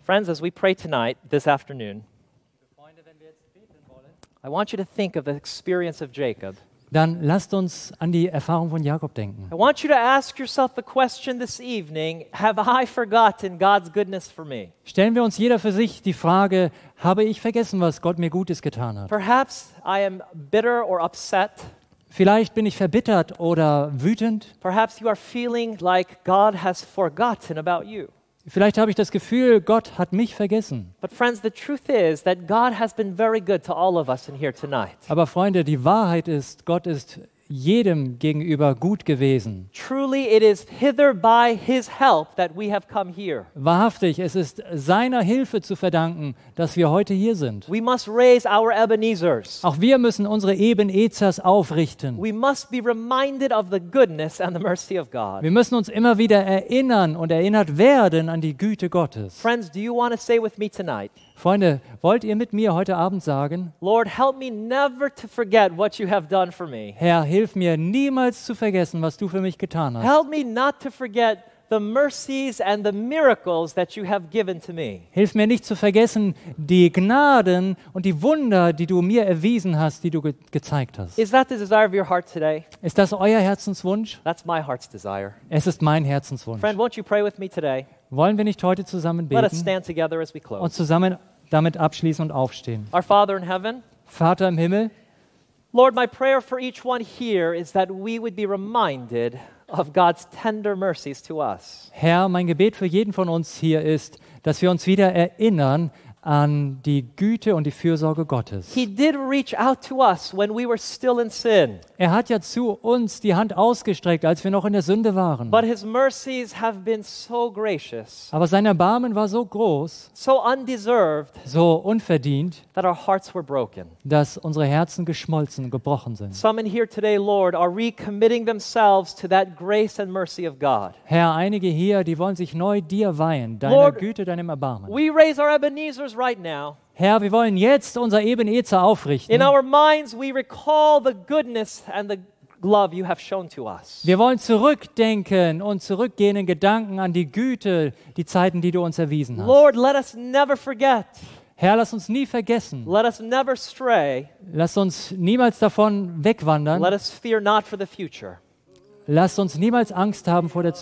Friends, as we pray tonight, this afternoon, I want you to think of the experience of Jacob. Dann lasst uns an die Erfahrung von Jakob denken. I want you to ask yourself the question this evening, have I forgotten God's goodness for me? Stellen wir uns jeder für sich die Frage, habe ich vergessen, was Gott mir Gutes getan hat? Perhaps I am bitter or upset. Vielleicht bin ich verbittert oder wütend. Perhaps you are feeling like God has forgotten about you. Vielleicht habe ich das Gefühl, Gott hat mich vergessen. But friends, the truth is that God has been very good to all of us in here tonight. Aber Freunde, die Wahrheit ist, Gott ist jedem gegenüber gut gewesen. Truly, it is hither by His help that we have come here. Wahrhaftig, es ist seiner Hilfe zu verdanken, dass wir heute hier sind. We must raise our Ebenezers. Auch wir müssen unsere Ebenezers aufrichten. We must be reminded of the goodness and the mercy of God. Wir müssen uns immer wieder erinnern und erinnert werden an die Güte Gottes. Friends, do you want to say with me tonight, Freunde, wollt ihr mit mir heute Abend sagen, Lord, help me never to forget what you have done for me. Herr, hilf mir niemals zu vergessen, was du für mich getan hast. Help me not to forget the mercies and the miracles that you have given to me. Hilf mir nicht zu vergessen, die Gnaden und die Wunder, die du mir erwiesen hast, die du gezeigt hast. Is that the desire of your heart today? Ist das euer Herzenswunsch? That's my heart's desire. Es ist mein Herzenswunsch. Friend, won't you pray with me today? Wollen wir nicht heute zusammen Let us beten stand together as we und close. zusammen damit abschließen und aufstehen? Our Father in heaven, Vater im Himmel, Lord, my prayer for each one here is that we would be reminded of God's tender mercies to us. Herr, mein Gebet für jeden von uns hier ist, dass wir uns wieder erinnern an die Güte und die Fürsorge Gottes. He did reach out to us when we were still in sin, Er hat ja zu uns die Hand ausgestreckt, als wir noch in der Sünde waren. but His mercies have been so gracious, Aber sein Erbarmen war so groß, so undeserved, so unverdient, that our hearts were broken. dass unsere Herzen geschmolzen, gebrochen sind. Some in here today, Lord, are recommitting themselves to that grace and mercy of God. Herr, einige hier, die wollen sich neu dir weihen, deiner Lord, Güte, deinem Erbarmen. We raise our Ebenezers right now. Herr, wir wollen jetzt unser Ebenezer aufrichten. In our minds, we recall the goodness and the love you have shown to us. Wir wollen zurückdenken und zurückgehen in Gedanken an die Güte, die Zeiten, die du uns erwiesen hast. Lord, let us never forget. Herr, lass uns nie vergessen. Let us never stray. Lass uns niemals davon wegwandern. Let us fear not for the future. Lass uns niemals Angst haben vor der